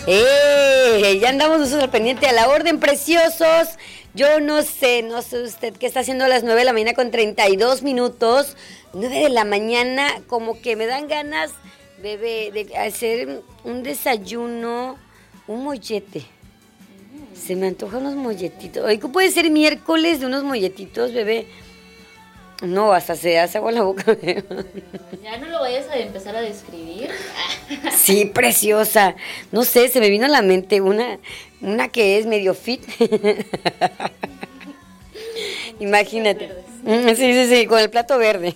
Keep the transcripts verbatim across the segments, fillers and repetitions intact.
¡Eh! Ya andamos nosotros al pendiente a la orden, preciosos. Yo no sé, no sé usted qué está haciendo a las nueve de la mañana con treinta y dos minutos. nueve de la mañana, como que me dan ganas, bebé, de hacer un desayuno, un mollete. Se me antojan unos molletitos. Hoy puede ser miércoles de unos molletitos, bebé. No, hasta se hace agua en la boca. Bebé. Ya no lo vayas a empezar a describir. Sí, preciosa. No sé, se me vino a la mente una, una que es medio fit. Imagínate. Sí, sí, sí, con el plato verde.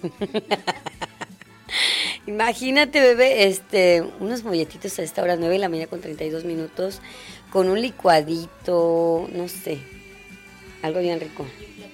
Imagínate, bebé, este, unos molletitos a esta hora, nueve de la mañana con treinta y dos minutos, con un licuadito, no sé, algo bien rico.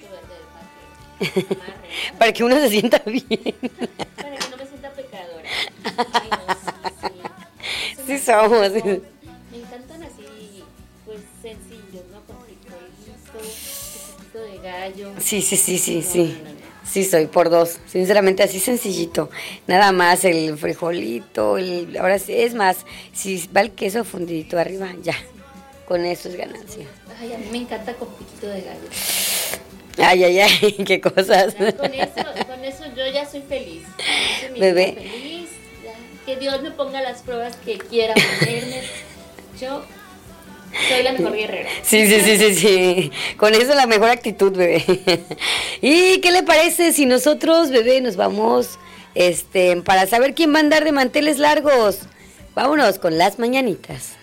Para que uno se sienta bien. Para que no me sienta pecadora. Ay, no, sí, sí. Sí somos. Sí. Me encantan así, pues sencillos, ¿no? Con frijolito, chiquitito de gallo. Sí, sí, sí, sí, no, sí. No, no, no. Sí, soy por dos. Sinceramente, así sencillito. Nada más el frijolito, el, ahora sí, es más, si va el queso fundidito arriba, ya. Con eso es ganancia. Ay, a mí me encanta con piquito de gallo. Ay, ay, ay, qué cosas. Ya, con eso, con eso yo ya soy feliz. Yo soy Bebé. feliz. Ya, que Dios me ponga las pruebas que quiera ponerme. Yo soy la mejor guerrera. Sí, sí, sí, sí, sí. Con eso la mejor actitud, bebé. ¿Y qué le parece si nosotros, bebé, nos vamos este, para saber quién va a andar de manteles largos? Vámonos con las mañanitas.